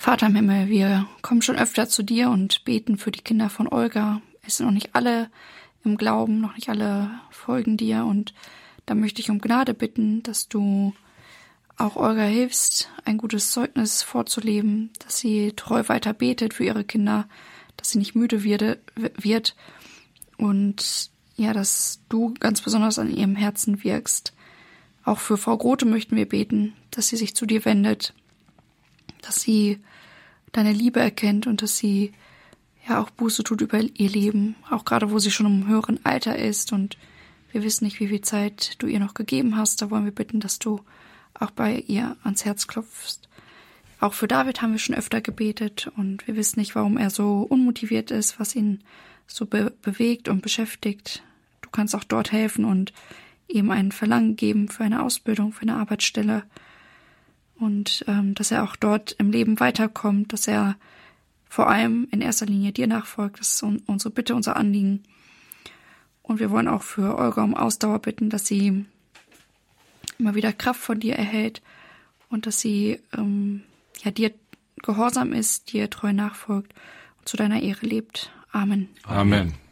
Vater im Himmel, wir kommen schon öfter zu dir und beten für die Kinder von Olga. Es sind noch nicht alle im Glauben, noch nicht alle folgen dir. Und da möchte ich um Gnade bitten, dass du auch Olga hilfst, ein gutes Zeugnis vorzuleben, dass sie treu weiter betet für ihre Kinder, dass sie nicht müde wird und ja, dass du ganz besonders an ihrem Herzen wirkst. Auch für Frau Grote möchten wir beten, dass sie sich zu dir wendet, dass sie deine Liebe erkennt und dass sie ja auch Buße tut über ihr Leben, auch gerade wo sie schon im höheren Alter ist und wir wissen nicht, wie viel Zeit du ihr noch gegeben hast. Da wollen wir bitten, dass du auch bei ihr ans Herz klopfst. Auch für David haben wir schon öfter gebetet und wir wissen nicht, warum er so unmotiviert ist, was ihn so bewegt und beschäftigt. Du kannst auch dort helfen und ihm ein Verlangen geben für eine Ausbildung, für eine Arbeitsstelle und dass er auch dort im Leben weiterkommt, dass er vor allem in erster Linie dir nachfolgt. Das ist unsere Bitte, unser Anliegen. Und wir wollen auch für Olga um Ausdauer bitten, dass sie immer wieder Kraft von dir erhält und dass sie dir gehorsam ist, dir treu nachfolgt und zu deiner Ehre lebt. Amen. Amen.